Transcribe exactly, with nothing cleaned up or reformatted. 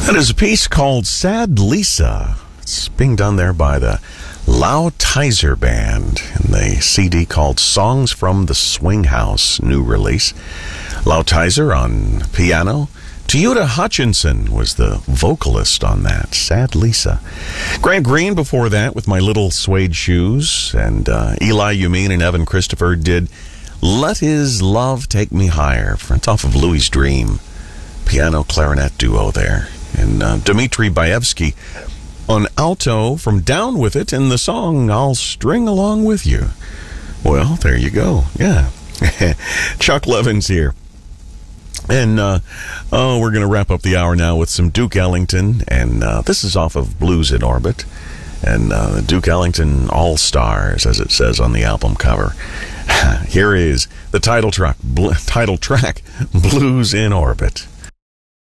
That is a piece called Sad Lisa. It's being done there by the Lautizer Band in the C D called Songs from the Swing House, new release. Lautizer on piano. Toyota Hutchinson was the vocalist on that. Sad Lisa. Grant Green before that with My Little Suede Shoes. And uh, Eli Umeen and Evan Christopher did Let His Love Take Me Higher. It's off of Louis' Dream. Piano clarinet duo there. And uh, Dmitri Baevsky on alto from Down With It in the song I'll String Along With You. Well, there you go. Yeah. Chuck Levin's here. And uh, oh, we're going to wrap up the hour now with some Duke Ellington. And uh, this is off of Blues in Orbit. And uh, Duke Ellington All-Stars, as it says on the album cover. Here is the title track, bl- title track Blues in Orbit.